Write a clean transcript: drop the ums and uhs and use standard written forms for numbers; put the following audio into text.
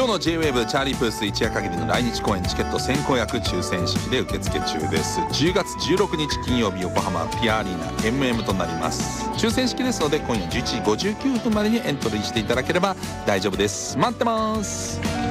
今日の J-WAVE チャーリー・プース一夜限りの来日公演チケット先行役抽選式で受付中です。10月16日金曜日横浜ピアアリーナ MM となります。抽選式ですので今夜11時59分までにエントリーしていただければ大丈夫です。待ってます。